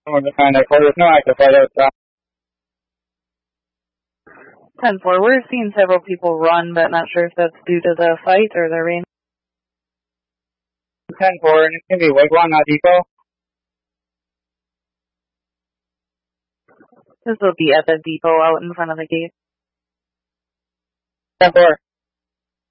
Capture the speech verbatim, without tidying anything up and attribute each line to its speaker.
Speaker 1: nine four, there's no active flight outside.
Speaker 2: ten four, we're seeing several people run, but not sure if that's due to the fight or the rain.
Speaker 1: ten four, and it's going to be Wigwam, not Depot.
Speaker 2: This will be at the depot out in front of the gate.
Speaker 1: ten four.